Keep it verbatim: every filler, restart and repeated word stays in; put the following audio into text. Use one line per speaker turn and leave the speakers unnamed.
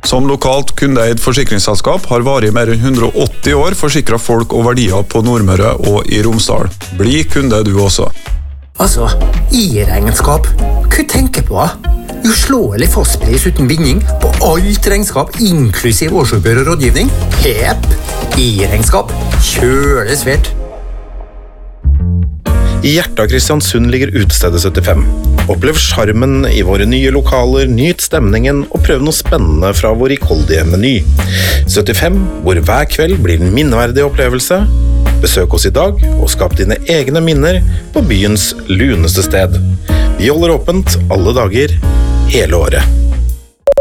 Som lokalt kundeeid forsikringsselskap har varig mer enn hundre og åtti år forsikret folk og verdier på Nordmøre og i Romsdal. Bli kunde du også.
Altså, i-regnskap. Hva tenker på? Uslåelig fastpris uten binding på alt regnskap, inklusiv årsoppgjør og rådgivning. Hepp! I-regnskap. Kjøle svært.
I hjertet av Kristiansund ligger Utestedet syttifem. Opplev charmen i våre nye lokaler, nyt stemningen og prøv noe spennende fra vår rikholdige meny. syttifem, hvor hver kveld blir en minneverdig opplevelse. Besøk oss i dag og skap dine egne minner på byens luneste sted. Vi holder åpent alle dager, hele året.